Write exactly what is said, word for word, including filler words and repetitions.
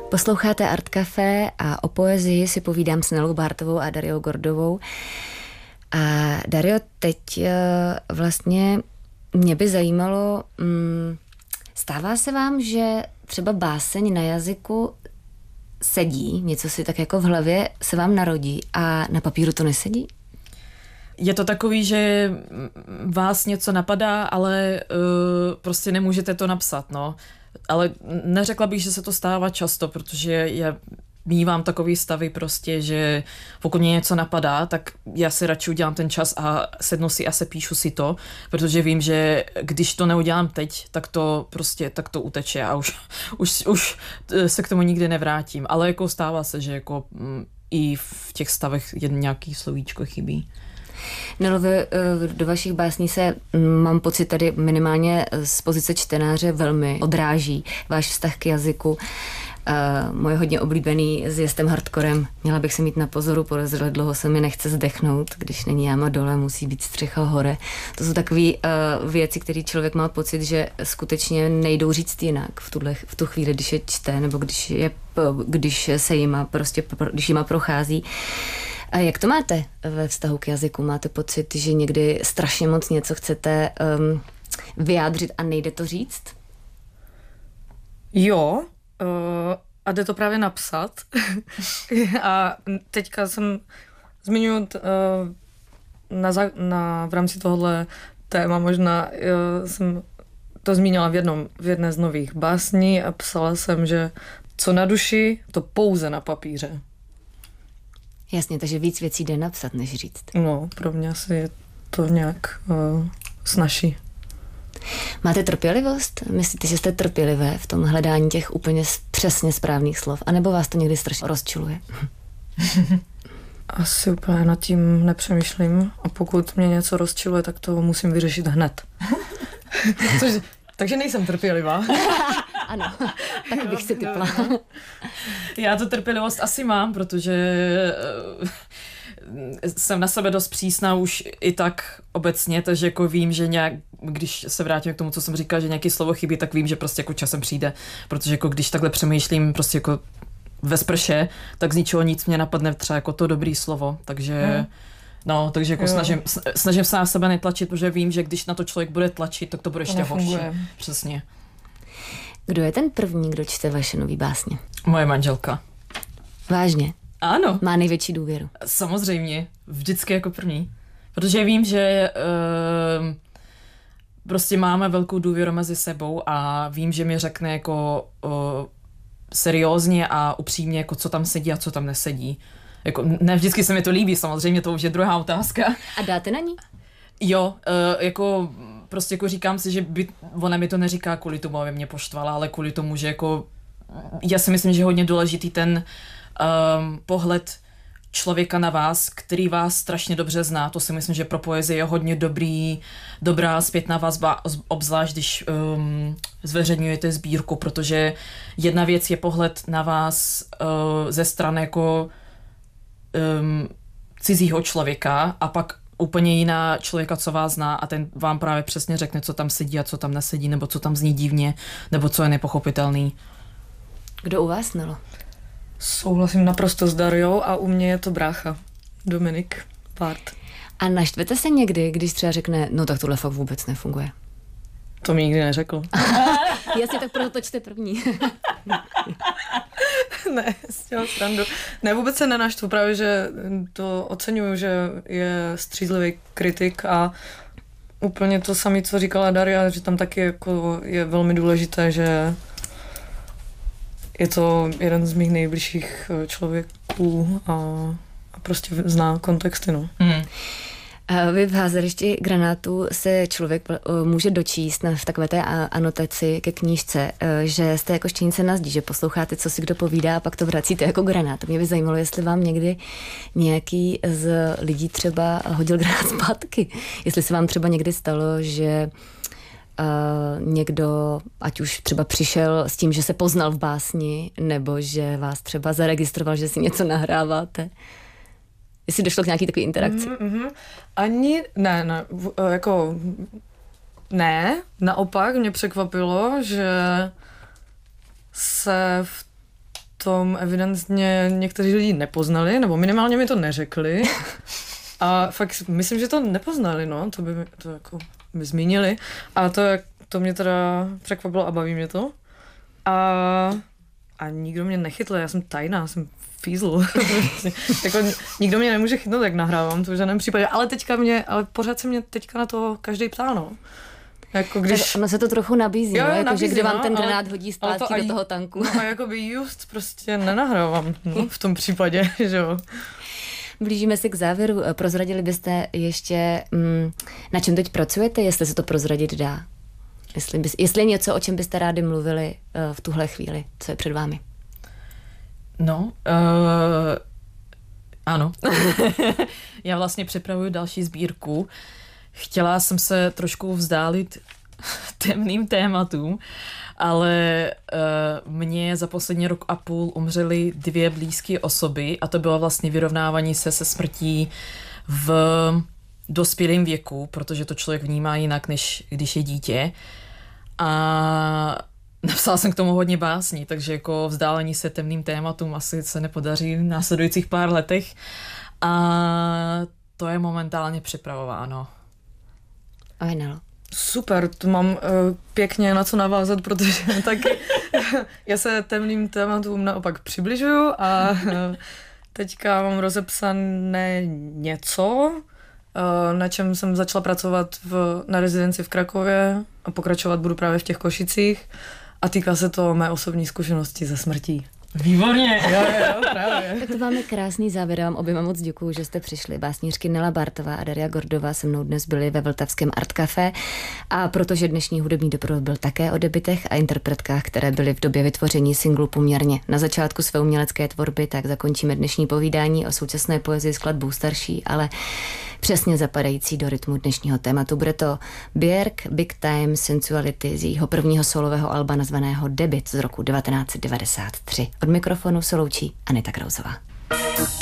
Posloucháte Art Café a o poezii si povídám s Nelou Bártovou a Dariou Gordovou. A Dario, teď vlastně mě by zajímalo, stává se vám, že třeba báseň na jazyku sedí, něco si tak jako v hlavě se vám narodí a na papíru to nesedí? Je to takový, že vás něco napadá, ale uh, prostě nemůžete to napsat, no. Ale neřekla bych, že se to stává často, protože já mívám takový stavy prostě, že pokud mě něco napadá, tak já si radši udělám ten čas a sednu si a se píšu si to, protože vím, že když to neudělám teď, tak to prostě, tak to uteče a už, už, už se k tomu nikdy nevrátím. Ale jako stává se, že jako m, i v těch stavech jen nějaký slovíčko chybí. Nelo, do vašich básní se, mám pocit tady minimálně z pozice čtenáře, velmi odráží váš vztah k jazyku. Uh, moje hodně oblíbený s Jestem hardcorem. Měla bych se mít na pozoru, podezřele dlouho se mi nechce zdechnout, když není jáma dole, musí být střecha hore. To jsou takové uh, věci, které člověk má pocit, že skutečně nejdou říct jinak v, tuhle, v tu chvíli, když je čte, nebo když, je, když se jima prostě, když jima prochází. A jak to máte ve vztahu k jazyku? Máte pocit, že někdy strašně moc něco chcete um, vyjádřit a nejde to říct? Jo, uh, a jde to právě napsat. A teďka jsem zmiňuji uh, na, na, v rámci tohohle téma, možná uh, jsem to zmínila v, jednom, v jedné z nových básní a psala jsem, že co na duši, to pouze na papíře. Jasně, takže víc věcí jde napsat, než říct. No, pro mě asi je to nějak uh, snazší. Máte trpělivost? Myslíte, že jste trpělivé v tom hledání těch úplně přesně správných slov? A nebo vás to někdy strašně rozčiluje? Asi úplně nad tím nepřemýšlím. A pokud mě něco rozčiluje, tak to musím vyřešit hned. Což, takže nejsem trpělivá. Ano, tak bych si typla. Já tu trpělivost asi mám, protože jsem na sebe dost přísná už i tak obecně, takže jako vím, že nějak, když se vrátím k tomu, co jsem říkala, že nějaký slovo chybí, tak vím, že prostě jako časem přijde, protože jako když takhle přemýšlím prostě jako ve sprše, tak z ničeho nic mě napadne třeba jako to dobrý slovo, takže hmm. no, takže jako snažím, snažím se na sebe netlačit, protože vím, že když na to člověk bude tlačit, tak to bude ještě horší. Přesně. Kdo je ten první, kdo čte vaše nový básně? Moje manželka. Vážně? Ano. Má největší důvěru? Samozřejmě. Vždycky jako první. Protože vím, že uh, prostě máme velkou důvěru mezi sebou a vím, že mi řekne jako uh, seriózně a upřímně, jako co tam sedí a co tam nesedí. Jako, ne vždycky se mi to líbí, samozřejmě to už je druhá otázka. A dáte na ní? Jo, uh, jako prostě jako říkám si, že by, ona mi to neříká kvůli tomu, aby mě poštvala, ale kvůli tomu, že jako já si myslím, že je hodně důležitý ten um, pohled člověka na vás, který vás strašně dobře zná. To si myslím, že pro poezii je hodně dobrý, dobrá zpětná vazba, obzvlášť když um, zveřejňujete sbírku, protože jedna věc je pohled na vás uh, ze strany jako um, cizího člověka a pak úplně jiná člověka, co vás zná a ten vám právě přesně řekne, co tam sedí a co tam nesedí, nebo co tam zní divně, nebo co je nepochopitelný. Kdo u vás, Nelo? Souhlasím naprosto s Dariou a u mě je to brácha. Dominik Bárt. A naštvete se někdy, když třeba řekne, no tak tohle fakt vůbec nefunguje? To mi nikdy neřekl. Jasně, tak proto to čte první. Ne, s těho srandu. Ne, vůbec se nenaštvu, právě, že to oceňuju, že je střízlivý kritik a úplně to samé, co říkala Daria, že tam taky jako je velmi důležité, že je to jeden z mých nejbližších člověků a, a prostě zná kontexty, no. Mm. Vy v Házelišti granátů se člověk může dočíst v takové té anotaci ke knížce, že jste jako štěnice na zdi, že posloucháte, co si kdo povídá a pak to vracíte jako granát. Mě by zajímalo, jestli vám někdy nějaký z lidí třeba hodil granát zpátky. Jestli se vám třeba někdy stalo, že Uh, někdo, ať už třeba přišel s tím, že se poznal v básni, nebo že vás třeba zaregistroval, že si něco nahráváte. Jestli došlo k nějaký takové interakci? Mm-hmm. Ani, ne, ne, jako, ne, naopak mě překvapilo, že se v tom evidentně někteří lidi nepoznali, nebo minimálně mi to neřekli. A fakt myslím, že to nepoznali, no, to by mi, to jako by zmínili. A to, to mě teda překvapilo a baví mě to. A, a nikdo mě nechytl, já jsem tajná, jsem fízl. Jako, nikdo mě nemůže chytnout, jak nahrávám, to v žádném případě. Ale teďka mě, ale pořád se mě teďka na to každý ptá, no. Jako když... Tak ono se to trochu nabízí, jo, no? Jako, nabízí, že kdy vám no, ten ale, granát hodí zpátky to do toho tanku. No a jakoby just prostě nenahrávám, no, v tom případě, že jo. Blížíme se k závěru. Prozradili byste ještě, mm, na čem teď pracujete, jestli se to prozradit dá? Jestli, bys, jestli je něco, o čem byste rádi mluvili uh, v tuhle chvíli, co je před vámi? No, uh, ano. Já vlastně připravuju další sbírku. Chtěla jsem se trošku vzdálit temným tématům, ale uh, mně za poslední rok a půl umřely dvě blízké osoby a to bylo vlastně vyrovnávání se se smrtí v dospělém věku, protože to člověk vnímá jinak, než když je dítě. A napsala jsem k tomu hodně básní, takže jako vzdálení se temným tématům asi se nepodaří v následujících pár letech. A to je momentálně připravováno. Avinelo. Super, to mám uh, pěkně na co navázat, protože taky já se temným tématům naopak přibližuju a uh, teďka mám rozepsané něco, uh, na čem jsem začala pracovat v, na rezidenci v Krakově a pokračovat budu právě v těch Košicích a týká se to mé osobní zkušenosti ze smrtí. Výborně. Jo, jo, právě. Tak to máme krásný závěr. Vám oběma moc děkuju, že jste přišli. Básnířky Nela Bartová a Daria Gordová se mnou dnes byly ve Vltavském Art Café. A protože dnešní hudební doprovod byl také o debitech a interpretkách, které byly v době vytvoření singlu poměrně na začátku své umělecké tvorby, tak zakončíme dnešní povídání o současné poezii skladbou starší, ale přesně zapadající do rytmu dnešního tématu. Bude to Björk Big Time Sensuality z jejího prvního solového alba nazvaného Debit z roku devatenáct set devadesát tři. Od mikrofonu se loučí Aneta Krausová.